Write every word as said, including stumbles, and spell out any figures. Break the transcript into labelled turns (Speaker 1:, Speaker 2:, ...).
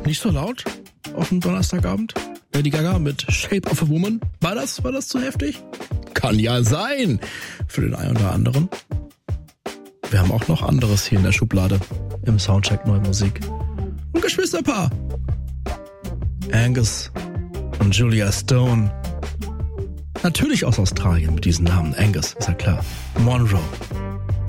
Speaker 1: Nicht so laut auf dem Donnerstagabend? Lady Gaga mit Shape of a Woman. War das, war das zu heftig? Kann ja sein. Für den einen oder anderen. Wir haben auch noch anderes hier in der Schublade. Im Soundcheck Neue Musik. Ein Geschwisterpaar. Angus und Julia Stone. Natürlich aus Australien mit diesem Namen. Angus, ist ja klar. Monroe.